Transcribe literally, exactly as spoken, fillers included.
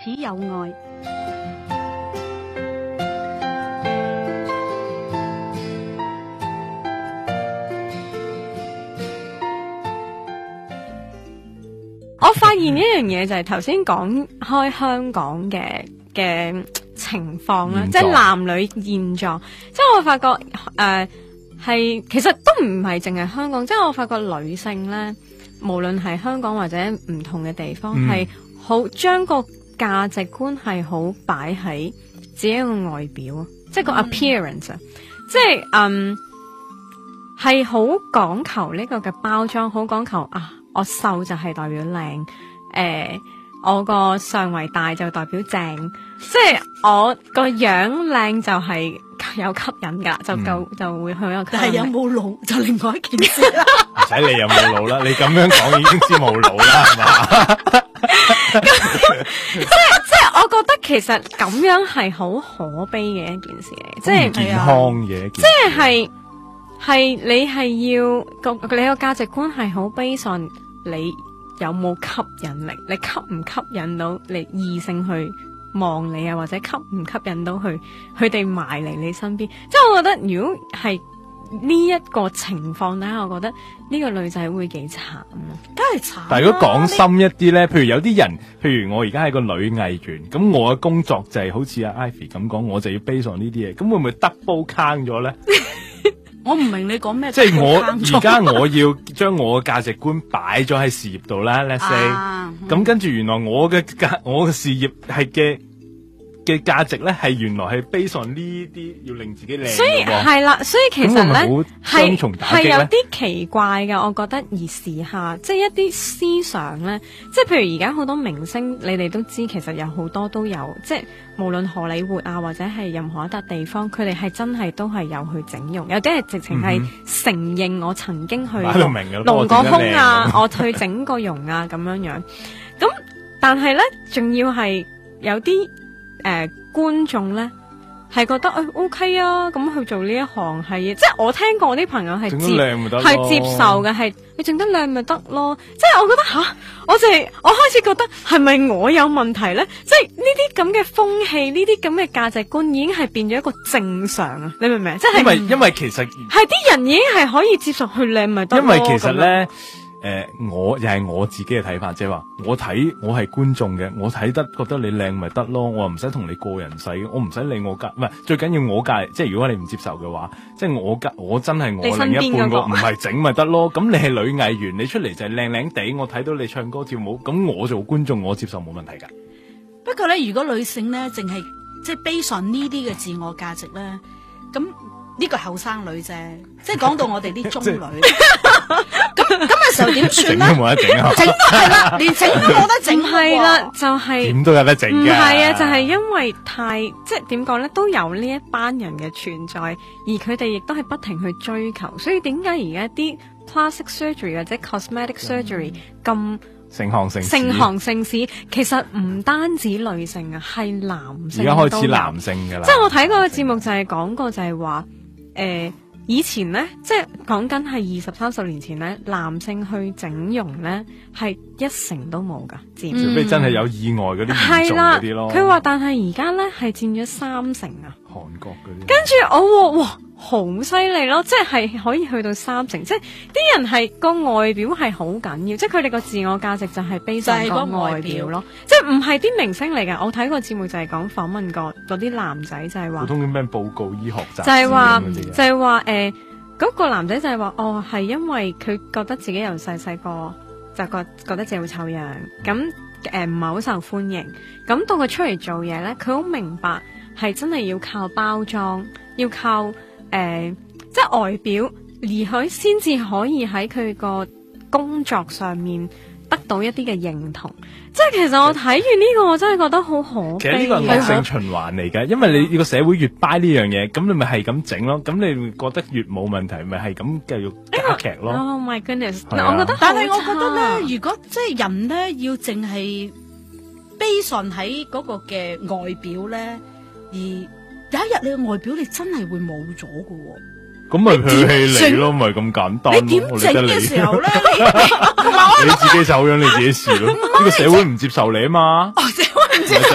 此有愛。 我發現一樣嘢就係頭先講開香港嘅嘅情況啦，即係男女現狀。即係我發覺誒係、呃、其實都唔係淨係香港，即係我發覺女性咧，無論係香港或者唔同嘅地方，係好將個價值觀係好擺喺自己個外表，即係個 appearance，、嗯、即係嗯係好講求呢個嘅包裝，好講求啊。我瘦就係代表靚，誒、呃，我個上圍大就代表正，即係我個樣靚就係有吸引噶，就夠、嗯、就會去一個。 但係有冇腦就另外一件事啦。 唔使你有冇腦啦，你咁樣講已經知冇腦啦，係嘛？ 即係即係，我覺得其實咁樣係好可悲嘅一件事嚟，即係健康嘅， 即係係你係要個你個價值觀係好 based on。你有冇吸引力？你吸唔吸引到你異性去望你啊？或者吸唔吸引到佢佢哋埋嚟你身邊？即係我覺得，如果係呢一個情況底下，我覺得呢個女仔會幾慘咯， 梗係慘。 但係如果講深一啲咧，譬如有啲人，譬如我而家係個女藝員，咁我嘅工作就係好似阿 Ivy 咁講，我就要 base on 呢啲嘢，咁會唔會 double count 咗咧？ 我唔明你講咩， 即係我而家我要將我嘅價值觀擺咗喺事業度啦 ，let's say，咁、啊嗯、跟住原來我嘅價我嘅事業係嘅嘅價值咧係原來係 based on 呢啲要令自己靚， 所以係啦，所以其實咧係係有啲奇怪嘅，我覺得而時下即係一啲思想咧，即係譬如而家好多明星，你哋都知其實有好多都有即係。無論荷里活啊，或者係任何一笪地方，佢哋係真係都係有去整容，有啲係直情係承認我曾經去隆過胸啊，我去整過容啊咁樣樣。咁但係咧，仲要係有啲誒、呃、觀眾咧係覺得誒、哎、OK 啊，咁去做呢一行係，即係我聽過我啲朋友係接係接受嘅，係你整得靚咪得咯。即係我覺得吓，我就係、是、我開始覺得係咪我有問題咧？即係呢啲咁嘅風氣，呢啲咁嘅價值觀已經係變咗一個正常啊！你明唔明？即係因為因為其實係啲人已經係可以接受去靚咪得咯。 因為其實咧。誒、呃，我又係我自己嘅睇法，即係話我睇我係觀眾嘅，我睇得覺得你靚咪得咯，我唔使同你個人洗，我唔使理我隔，唔係最緊要我隔，即係如果你唔接受嘅話，即係我隔，我真係我另一半個唔係整咪得咯。咁你係女藝員，你出嚟就係靚靚地，我睇到你唱歌跳舞，咁我做觀眾我接受冇問題噶。 不過咧，如果女性咧淨係即係 based on呢啲嘅自我價值咧，咁呢個後生女啫，即係講到我哋啲中女。咁咁嘅時候點算咧？ 整都冇得整啊！ 整都係啦，連整都冇得整。 係啦，就係、是、 點都有得整嘅。 唔係啊，就係、是、因為太即係點講咧，都有呢一班人嘅存在，而佢哋亦都係不停去追求。所以點解而家啲 plastic surgery 或者 cosmetic surgery 咁盛行盛盛行盛市？其實唔單止女性啊，係男性。而家開始男性噶啦。 即係我睇過個節目就係講過，就係話誒。以前咧，即係講緊係二十三十年前咧，男性去整容咧係一成都冇噶，佔。除非真係有意外嗰啲嚴重嗰啲咯。 佢話，但係而家咧係佔咗三成啊。 韓國嗰啲。 跟住我話哇，好犀利咯！即係可以去到三成，即係啲人係個外表係好緊要，即係佢哋個自我價值就係 base 喺個外表咯。即係唔係啲明星嚟嘅。我睇個節目就係講訪問過嗰啲男仔，就係話普通嘅咩報告醫學雜誌， 就係話就係話誒。呃嗰、那個男仔就係話，哦，係因為佢覺得自己由細細個就覺得覺得自己會醜樣，咁誒唔係好受歡迎。咁到佢出嚟做嘢咧，佢好明白係真係要靠包裝，要靠誒、呃、即係外表，而佢先至可以喺佢個工作上面得到一啲嘅認同。即係其實我睇完呢個，我真係覺得好可悲。 其實呢個係惡性循環嚟嘅，因為你個社會越 buy 呢樣嘢，咁你咪係咁整咯，咁你覺得越冇問題，咪係咁繼續加劇咯。 Oh my goodness！ 啊、 我覺得， 但係我覺得咧，如果即係人咧要淨係 base on喺嗰個嘅外表咧，而有一日你嘅外表你真係會冇咗㗎喎。 咁咪佢氣你咯，咪咁簡單咯。 你點整嘅時候咧？ 你自己醜樣你自己試咯，呢個社會唔接受你啊嘛。 哦，社會唔接受。